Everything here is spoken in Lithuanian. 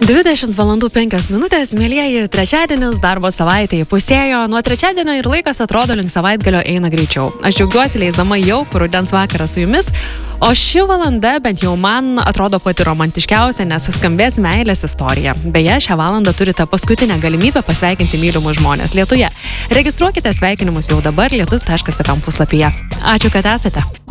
20 valandų 5 minutės, mėlyjeji, trečiadienis, darbo savaitė įpusėjo, nuo trečiadienio ir laikas atrodo link savaitgalio eina greičiau. Aš džiaugiuosi leisdama jau rudens vakarą su jumis, o ši valanda bent jau man atrodo pati romantiškiausia, nes skambės meilės istorija. Beje, šią valandą turite paskutinę galimybę pasveikinti mylimus žmonės Lietuje. Registruokite sveikinimus jau dabar lietus.fm puslapyje. Ačiū, kad esate.